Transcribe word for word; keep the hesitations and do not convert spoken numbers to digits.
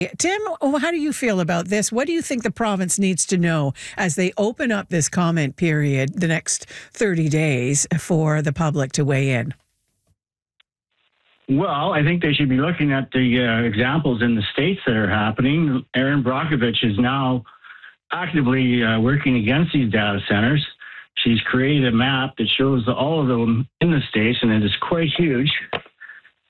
Tim, oh, how do you feel about this? What do you think the province needs to know as they open up this comment period the next thirty days for the public to weigh in? Well, I think they should be looking at the uh, examples in the states that are happening. Erin Brockovich is now actively uh, working against these data centers. She's created a map that shows all of them in the states, and it is quite huge.